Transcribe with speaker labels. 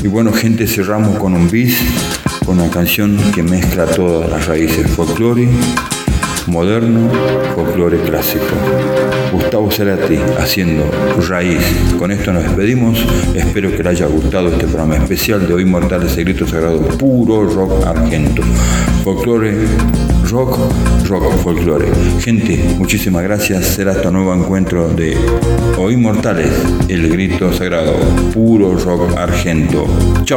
Speaker 1: Y bueno, gente, cerramos con un bis, con una canción que mezcla todas las raíces: folclore moderno, folclore clásico. Gustavo Cerati haciendo Raíz. Con esto nos despedimos. Espero que les haya gustado este programa especial de Hoy Mortales, Secreto Sagrado, puro rock argento. Folclore, rock, folclore. Gente, muchísimas gracias. Será hasta un nuevo encuentro de Hoy Mortales, el grito sagrado, puro rock argento. Chao.